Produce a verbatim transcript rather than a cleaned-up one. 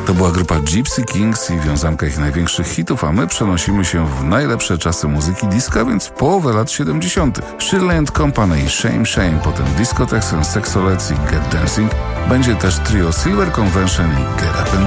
To była grupa Gypsy Kings i wiązanka ich największych hitów, a my przenosimy się w najlepsze czasy muzyki disco, więc w połowę lat siedemdziesiątych. Shirley and Company, Shame Shame, potem Discotheques and Sexolets i Get Dancing. Będzie też trio Silver Convention i Get Up and